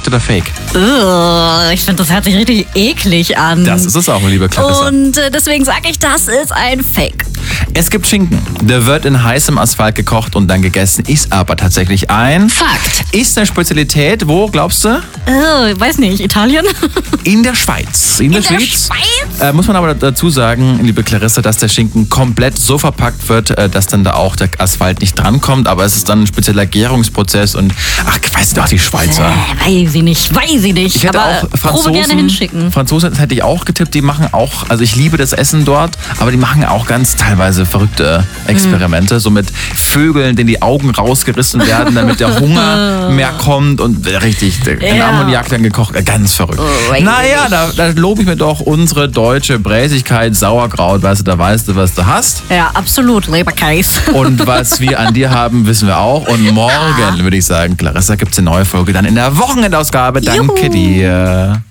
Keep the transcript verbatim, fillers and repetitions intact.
Fakt oder Fake? Uh, ich finde, das hört sich richtig eklig an. Das ist es auch, liebe Clarissa. Und äh, deswegen sage ich, das ist ein Fake. Es gibt Schinken. Der wird in heißem Asphalt gekocht und dann gegessen, ist aber tatsächlich ein Fakt. Ist eine Spezialität, wo, glaubst du? Uh, weiß nicht, Italien? In der Schweiz. In, In der, der Schweiz, Schweiz? Äh, muss man aber dazu sagen, liebe Clarissa, dass der Schinken komplett so verpackt wird, äh, dass dann da auch der Asphalt nicht drankommt. Aber es ist dann ein spezieller Gärungsprozess und, ach, weißt du doch, die Schweizer. Äh, weiß ich nicht, weiß ich nicht. Ich hätte aber auch Franzosen, gerne hinschicken. Franzosen hätte ich auch getippt, die machen auch, also ich liebe das Essen dort, aber die machen auch ganz teilweise verrückte Experimente, mhm. so mit Vögeln, denen die Augen rausgerissen werden, damit der Hunger mehr kommt und richtig, in Ja. Ammoniak dann gekocht, ganz verrückt. Oh, naja, da, da lobe ich mir doch unsere deutsche Bräsigkeit, Sauerkraut, weißt du, da weißt du, was du hast. Ja, absolut, Leberkäse. Und was wir an dir haben, wissen wir auch. Und morgen, würde ich sagen, Clarissa, gibt es eine neue Folge dann in der Wochenendausgabe. Danke Juhu. dir.